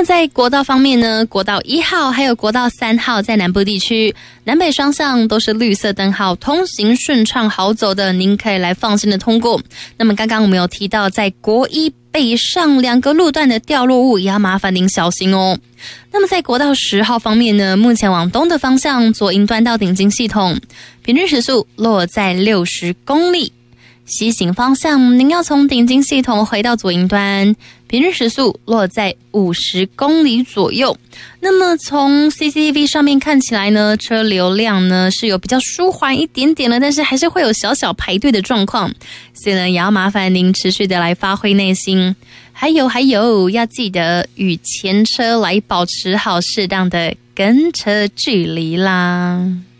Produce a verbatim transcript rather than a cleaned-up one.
在国道方面呢，国道一号还有国道三号在南部地区，南北双向都是绿色灯号，通行顺畅好走的，您可以来放心的通过。那么刚刚我们有提到，在国一北上两个路段的掉落物也要麻烦您小心哦。那么在国道十号方面呢，目前往东的方向左营端到顶金系统，平均时速落在六十公里。西行方向，您要从顶金系统回到左营端，平均时速落在五十公里左右。那么从 C C T V 上面看起来呢，车流量呢是有比较舒缓一点点的，但是还是会有小小排队的状况，所以呢也要麻烦您持续的来发挥耐心。还有还有，要记得与前车来保持好适当的跟车距离啦。